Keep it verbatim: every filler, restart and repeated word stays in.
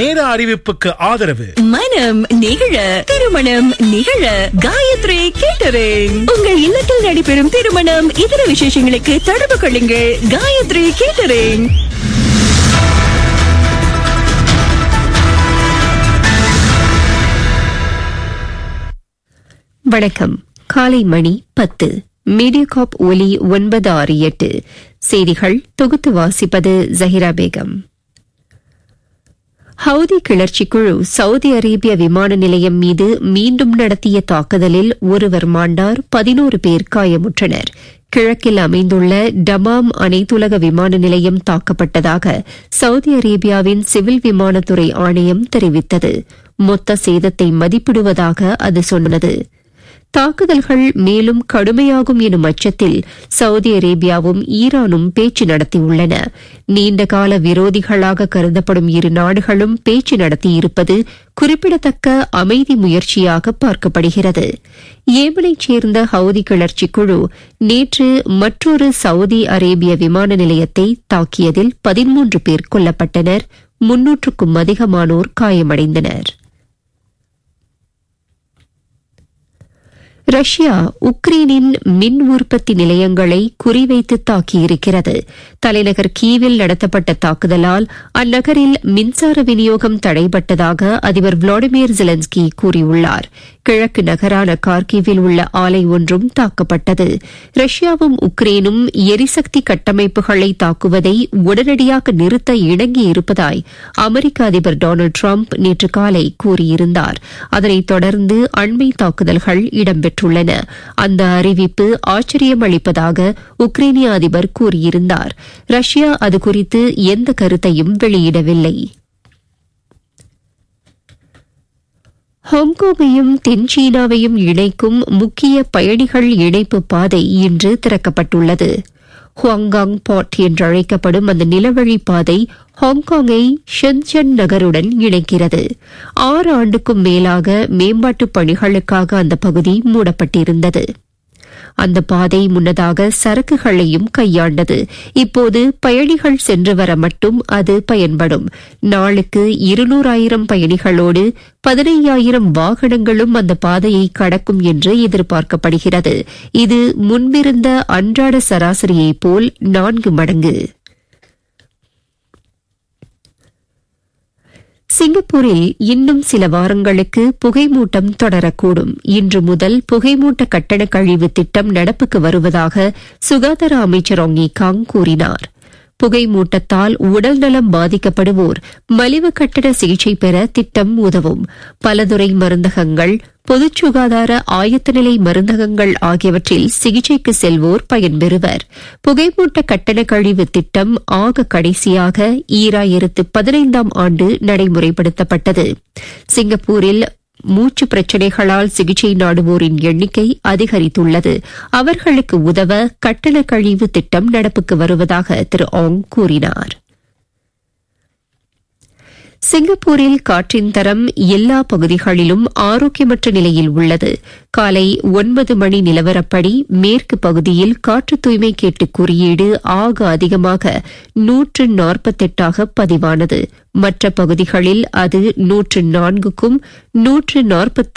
நேர அறிவிப்புக்கு ஆதரவு மனம் நிகழ திருமணம் நிகழ காயத்ரி கேட்டரிங். உங்கள் இல்லத்தில் நடைபெறும் திருமணம் இதர விசேஷங்களுக்கு தொடர்பு கொள்ளுங்கள். காயத்ரி கேட்டரிங். வணக்கம். காலை மணி பத்து. மீடியாகாப் ஒலி ஒன்பது ஆறு எட்டு. செய்திகள் தொகுத்து வாசிப்பது ஜஹிரா பேகம். ஹவுதி கிளர்ச்சி குழு சவுதி அரேபிய விமான நிலையம் மீது மீண்டும் நடத்திய தாக்குதலில் ஒருவர் மாண்டார், பதினோரு பேர் காயமுற்றனர். கிழக்கில் அமைந்துள்ள டமாம் அனைத்துலக விமான நிலையம் தாக்கப்பட்டதாக சவுதி அரேபியாவின் சிவில் விமானத்துறை ஆணையம் தெரிவித்தது. மொத்த சேதத்தை மதிப்பிடுவதாக அது சொன்னது. தாக்குதல்கள் மேலும் கடுமையாகும் எனும் அச்சத்தில் சவுதி அரேபியாவும் ஈரானும் பேச்சு நடத்தியுள்ளன. நீண்டகால விரோதிகளாக கருதப்படும் இரு நாடுகளும் பேச்சு நடத்தியிருப்பது குறிப்பிடத்தக்க அமைதி முயற்சியாக பார்க்கப்படுகிறது. ஏமனைச் சேர்ந்த ஹவுதி கிளர்ச்சி குழு நேற்று மற்றொரு சவுதி அரேபிய விமான நிலையத்தை தாக்கியதில் பதிமூன்று பேர் கொல்லப்பட்டனர், முன்னூற்றுக்கும் அதிகமானோர் காயமடைந்தனர். ரஷ்யா உக்ரைனின் மின் உற்பத்தி நிலையங்களை குறிவைத்து தாக்கியிருக்கிறது. தலைநகர் கீவில் நடத்தப்பட்ட தாக்குதலால் அந்நகரில் மின்சார விநியோகம் தடைபட்டதாக அதிபர் விளாடிமிர் ஜெலன்ஸ்கி கூறியுள்ளார். கிழக்கு நகரான கார்கிவில் உள்ள ஆலை ஒன்றும் தாக்கப்பட்டது. ரஷ்யாவும் உக்ரைனும் எரிசக்தி கட்டமைப்புகளை தாக்குவதை உடனடியாக நிறுத்த இணங்கியிருப்பதாய் அமெரிக்க அதிபர் டொனால்டு டிரம்ப் நேற்று காலை கூறியிருந்தார். அதனைத் தொடர்ந்து அண்மை தாக்குதல்கள் இடம்பெற்றுள்ளன. அந்த அறிவிப்பு ஆச்சரியம் அளிப்பதாக உக்ரைனிய அதிபர் கூறியிருந்தார். ரஷ்யா அது குறித்து எந்த கருத்தையும் வெளியிடவில்லை. ஹாங்காங்கையும் தென் சீனாவையும் இணைக்கும் முக்கிய பயணிகள் இணைப்பு பாதை இன்று திறக்கப்பட்டுள்ளது. ஹுவாங்காங் பாட் என்றழைக்கப்படும் அந்த நிலவழி பாதை ஹாங்காங்கை ஷென்சன் நகருடன் இணைக்கிறது. ஆறு ஆண்டுக்கும் மேலாக மேம்பாட்டுப் பணிகளுக்காக அந்த பகுதி மூடப்பட்டிருந்தது. அந்த பாதை முன்னதாக சரக்குகளையும் கையாண்டது. இப்போது பயணிகள் சென்று வர மட்டும் அது பயன்படும். நாளுக்கு இருநூறாயிரம் பயணிகளோடு பதினையாயிரம் வாகனங்களும் அந்த பாதையை கடக்கும் என்று எதிர்பார்க்கப்படுகிறது. இது முன்பிருந்த அன்றாட சராசரியைப் போல் நான்கு மடங்கு. சிங்கப்பூரில் இன்னும் சில வாரங்களுக்கு புகைமூட்டம் தொடரக்கூடும். இன்று முதல் புகைமூட்ட கட்டண கழிவு திட்டம் நடப்புக்கு வருவதாக சுகாதார அமைச்சர் ஒங்கி காங் கூறினார். புகைமூட்டத்தால் உடல்நலம் பாதிக்கப்படுவோர் மலிவு கட்டண சிகிச்சை பெற திட்டம் உதவும். பலதுறை மருந்தகங்கள், பொது சுகாதார ஆயத்த நிலை மருந்தகங்கள் ஆகியவற்றில் சிகிச்சைக்கு செல்வோர் பயன்பெறுவர். புகைமூட்ட கட்டண கழிவு திட்டம் ஆக கடைசியாக ஈராயிரத்து பதினைந்தாம் ஆண்டு நடைமுறைப்படுத்தப்பட்டது. சிங்கப்பூரில் மூச்சு பிரச்சினைகளால் சிகிச்சை நாடுவோரின் எண்ணிக்கை அதிகரித்துள்ளது. அவர்களுக்கு உதவ கட்டண கழிவு திட்டம் நடப்புக்கு வருவதாக திரு ஆங் கூறினார். சிங்கப்பூரில் காற்றின் தரம் எல்லா பகுதிகளிலும் ஆரோக்கியமற்ற நிலையில் உள்ளது. காலை ஒன்பது மணி நிலவரப்படி மேற்கு பகுதியில் காற்று தூய்மை கேட்டு குறியீடு ஆக அதிகமாக நூற்று நாற்பத்தெட்டாக பதிவானது. மற்ற பகுதிகளில் அது நூற்று நான்குக்கும் நூற்று நாற்பத்தி